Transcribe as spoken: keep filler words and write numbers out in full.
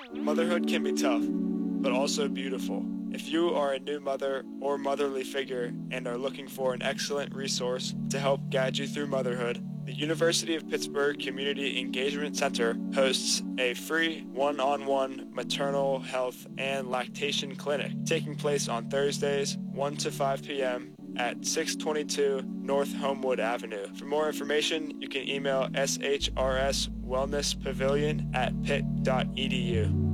Motherhood can be tough, but also beautiful. If you are a new mother or motherly figure and are looking for an excellent resource to help guide you through motherhood, the University of Pittsburgh Community Engagement Center hosts a free one-on-one maternal health and lactation clinic taking place on Thursdays, one to five p.m. at six twenty-two North Homewood Avenue. For more information, you can email s h r s wellness pavilion at pitt dot e d u.